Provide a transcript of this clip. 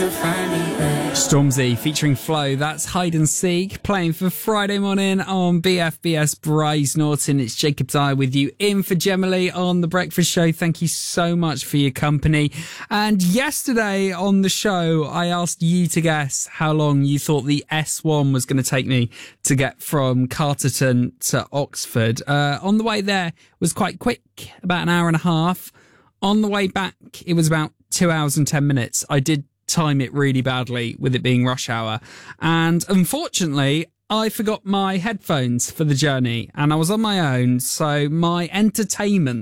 Stormzy featuring Flo, that's Hide and Seek, playing for Friday morning on BFBS Bryce Norton. It's Jacob's Eye with you in for Gemily on The Breakfast Show. Thank you so much for your company. And yesterday on the show, I asked you to guess how long you thought the S1 was going to take me to get from Carterton to Oxford. On the way there, it was quite quick, about an hour and a half. On the way back, it was about 2 hours and 10 minutes. I did time it really badly with it being rush hour. And unfortunately, I forgot my headphones for the journey and I was on my own. So my entertainment